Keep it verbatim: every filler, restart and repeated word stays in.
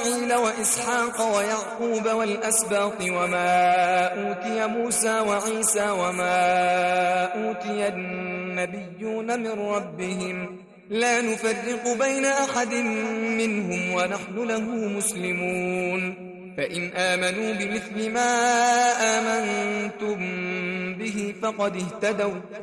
وإسماعيل وإسحاق ويعقوب والأسباط وما أوتي موسى وعيسى وما أوتي النبيون من ربهم لا نفرق بين أحد منهم ونحن له مسلمون فإن آمنوا بمثل ما آمنتم به فقد اهتدوا